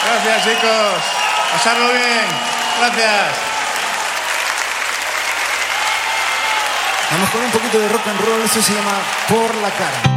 Gracias, chicos. Pasarlo bien. Gracias. Vamos con un poquito de rock and roll, eso se llama Por la Cara.